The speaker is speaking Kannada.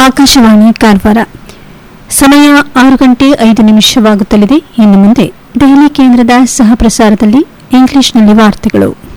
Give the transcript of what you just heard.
ಆಕಾಶವಾಣಿ ಕಾರವಾರ. ಸಮಯ 6 ಗಂಟೆ 5 ನಿಮಿಷವಾಗುತ್ತಲಿದೆ. ಇನ್ನು ಮುಂದೆ ದೆಹಲಿ ಕೇಂದ್ರದ ಸಹ ಪ್ರಸಾರದಲ್ಲಿ ಇಂಗ್ಲಿಷ್ನಲ್ಲಿ ವಾರ್ತೆಗಳು.